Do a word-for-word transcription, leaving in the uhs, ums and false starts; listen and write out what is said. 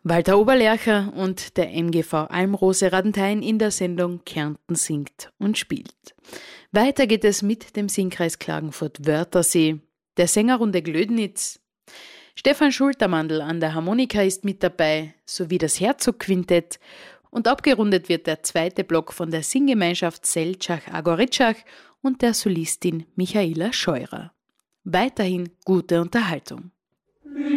Walter Oberlercher und der M G V Almrose Radenthein in der Sendung Kärnten singt und spielt. Weiter geht es mit dem Singkreis Klagenfurt-Wörthersee, der Sängerrunde Glödnitz. Stefan Schultermandl an der Harmonika ist mit dabei, sowie das Herzog-Quintett. Und abgerundet wird der zweite Block von der Singgemeinschaft Seltschach-Agoritschach und der Solistin Michaela Scheurer. Weiterhin gute Unterhaltung.